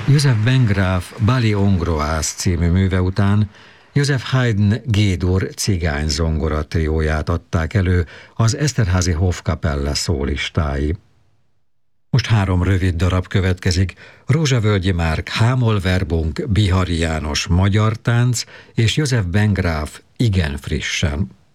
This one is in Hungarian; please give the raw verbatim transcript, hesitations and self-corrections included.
József Ben-Gráf Bali Ongroász című műve után József Haydn G-dur cigány zongora trióját adták elő az Eszterházy Hofkapelle szólistái. Most három rövid darab következik: Rózsavölgyi Márk Hámol Verbunk Bihari János magyar tánc és József Ben-Gráf Igen frissen.